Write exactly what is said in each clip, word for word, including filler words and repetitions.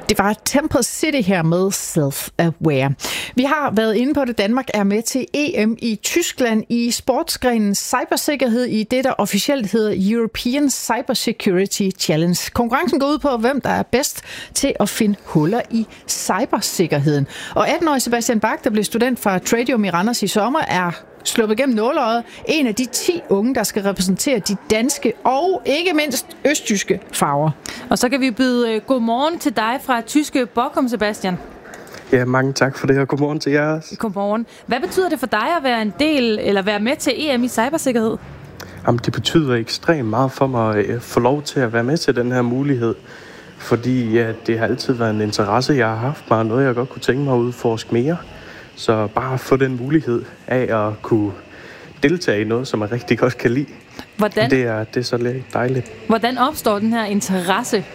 Det var Temple City her med Self-Aware. Vi har været inde på det. Danmark er med til E M i Tyskland i sportsgrenen cybersikkerhed i det, der officielt hedder European Cybersecurity Challenge. Konkurrencen går ud på, hvem der er bedst til at finde huller i cybersikkerheden. Og atten-årige Sebastian Bach, der blev student fra Tradium i Randers i sommer, er sluppet gennem nåleøjet. En af de ti unge, der skal repræsentere de danske og ikke mindst østtyske farver. Og så kan vi byde godmorgen til dig fra tyske Bochum, Sebastian. Ja, mange tak for det, og godmorgen til jer også. Godmorgen. Hvad betyder det for dig at være en del, eller være med til E M i cybersikkerhed? Jamen, det betyder ekstremt meget for mig at få lov til at være med til den her mulighed. Fordi ja, det har altid været en interesse, jeg har haft mig, og noget, jeg godt kunne tænke mig at udforske mere. Så bare få den mulighed af at kunne deltage i noget, som jeg rigtig godt kan lide. Hvordan? Det er, det er så lidt dejligt. Hvordan opstår den her interesse?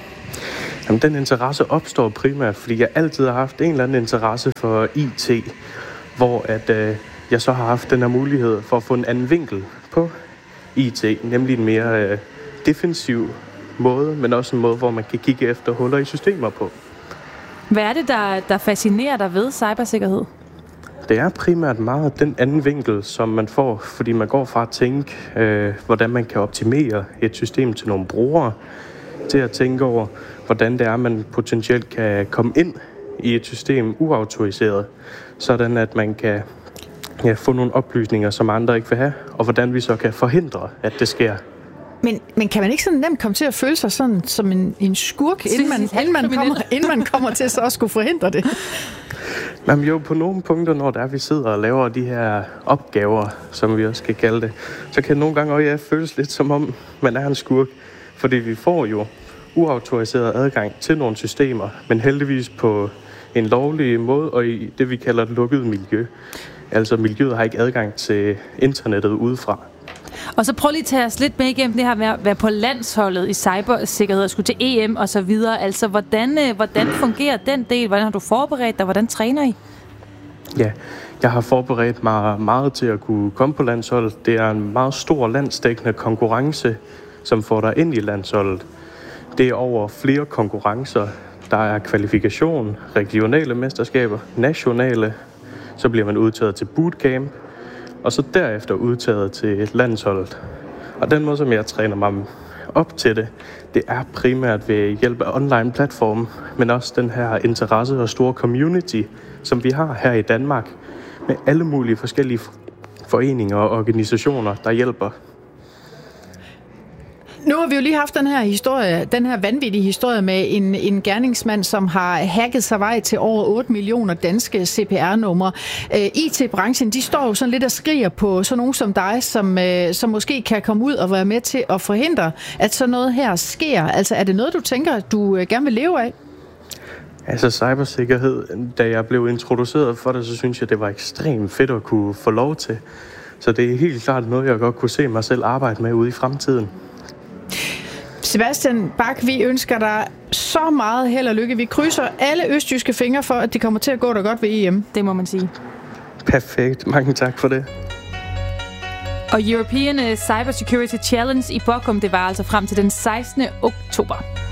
Jamen, den interesse opstår primært, fordi jeg altid har haft en eller anden interesse for I T, hvor at, øh, jeg så har haft den her mulighed for at få en anden vinkel på I T, nemlig en mere øh, defensiv måde, men også en måde, hvor man kan kigge efter huller i systemer på. Hvad er det, der, der fascinerer dig ved cybersikkerhed? Det er primært meget den anden vinkel, som man får, fordi man går fra at tænke, øh, hvordan man kan optimere et system til nogle brugere, til at tænke over, hvordan det er, man potentielt kan komme ind i et system uautoriseret, sådan at man kan ja, få nogle oplysninger, som andre ikke vil have, og hvordan vi så kan forhindre, at det sker. Men, men kan man ikke sådan nemt komme til at føle sig sådan som en, en skurk, inden man, inden, man kommer, inden man kommer til så at skulle forhindre det? Jamen jo, på nogle punkter, når der vi sidder og laver de her opgaver, som vi også skal kalde det, så kan det nogle gange også ja, føles lidt som om, man er en skurk. Fordi vi får jo uautoriseret adgang til nogle systemer, men heldigvis på en lovlig måde og i det, vi kalder et lukket miljø. Altså miljøet har ikke adgang til internettet udefra. Og så prøv lige at tage os lidt med igennem det her med at være på landsholdet i cybersikkerhed og skulle til E M og så videre. Altså, hvordan, hvordan fungerer den del? Hvordan har du forberedt dig? Hvordan træner I? Ja, jeg har forberedt mig meget til at kunne komme på landsholdet. Det er en meget stor landsdækkende konkurrence, som får dig ind i landsholdet. Det er over flere konkurrencer. Der er kvalifikation, regionale mesterskaber, nationale. Så bliver man udtaget til bootcamp, og så derefter udtaget til landsholdet. Og den måde, som jeg træner mig op til det, det er primært ved hjælp af online platform, men også den her interesse og store community, som vi har her i Danmark, med alle mulige forskellige foreninger og organisationer, der hjælper. Nu har vi jo lige haft den her historie, den her vanvittige historie med en, en gerningsmand, som har hacket sig vej til over otte millioner danske C P R-numre. Øh, I T-branchen, de står jo sådan lidt og skriger på sådan nogen som dig, som, øh, som måske kan komme ud og være med til at forhindre, at sådan noget her sker. Altså, er det noget, du tænker, at du øh, gerne vil leve af? Altså cybersikkerhed, da jeg blev introduceret for det, så synes jeg, det var ekstremt fedt at kunne få lov til. Så det er helt klart noget, jeg godt kunne se mig selv arbejde med ude i fremtiden. Sebastian Bach, vi ønsker dig så meget held og lykke. Vi krydser alle østjyske fingre for, at det kommer til at gå dig godt ved E M. Det må man sige. Perfekt. Mange tak for det. Og European Cybersecurity Challenge i Bochum, det var altså frem til den sekstende oktober.